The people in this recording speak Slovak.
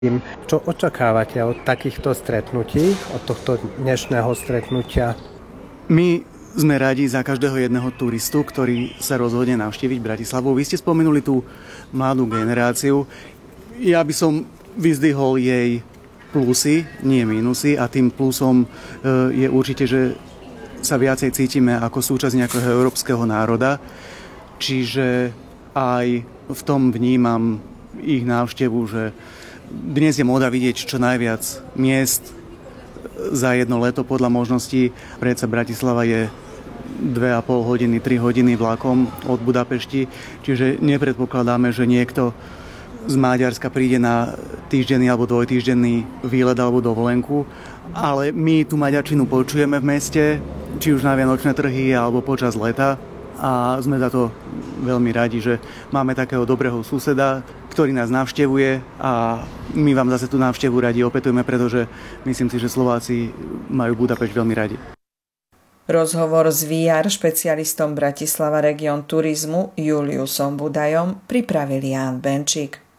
Čo očakávate od takýchto stretnutí, od tohto dnešného stretnutia? My sme radi za každého jedného turistu, ktorý sa rozhodne navštíviť Bratislavu. Vy ste spomenuli tú mladú generáciu. Ja by som vyzdvihol jej plusy, nie mínusy, a tým plusom je určite, že sa viacej cítime ako súčasť nejakého európskeho národa. Čiže aj v tom vnímam ich návštevu, že dnes je móda vidieť čo najviac miest za jedno leto podľa možností. Predsa Bratislava je 2,5 hodiny, 3 hodiny vlakom od Budapešti, čiže nepredpokladáme, že niekto z Maďarska príde na týždenný alebo dvojtýždenný výlet alebo dovolenku, ale my tú maďarčinu počujeme v meste, či už na vianočné trhy alebo počas leta, a sme za to veľmi radi, že máme takého dobrého suseda, ktorý nás navštevuje, a my vám zase tú návštevu radi opetujeme, pretože myslím si, že Slováci majú Budapešť veľmi radi. Rozhovor s VR špecialistom Bratislava Region turizmu Juliusom Budajom pripravil Ján Benčík.